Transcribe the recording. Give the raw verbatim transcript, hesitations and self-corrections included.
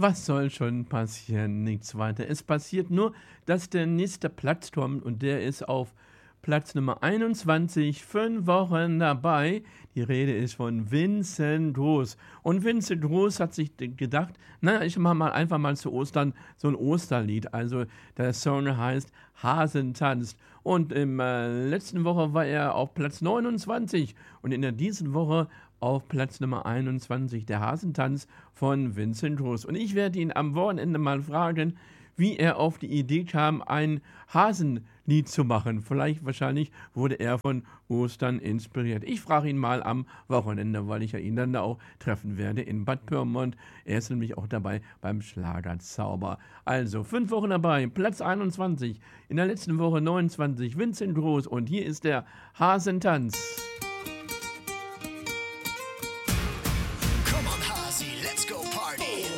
Was soll schon passieren? Nichts weiter. Es passiert nur, dass der nächste Platz kommt und der ist auf Platz Nummer einundzwanzig, fünf Wochen dabei. Die Rede ist von Vincent Groß. Und Vincent Groß hat sich d- gedacht, na, ich mache mal einfach mal zu Ostern so ein Osterlied. Also der Song heißt Hasen tanzt. Und in der äh, letzten Woche war er auf Platz neunundzwanzig und in der diesen Woche auf Platz Nummer einundzwanzig, der Hasentanz von Vincent Groß. Und ich werde ihn am Wochenende mal fragen, wie er auf die Idee kam, ein Hasenlied zu machen. Vielleicht, wahrscheinlich wurde er von Ostern inspiriert. Ich frage ihn mal am Wochenende, weil ich ja ihn dann da auch treffen werde in Bad Pyrmont. Er ist nämlich auch dabei beim Schlagerzauber. Also, fünf Wochen dabei, Platz einundzwanzig, in der letzten Woche neunundzwanzig, Vincent Groß. Und hier ist der Hasentanz. Come on, Hasi, let's go party.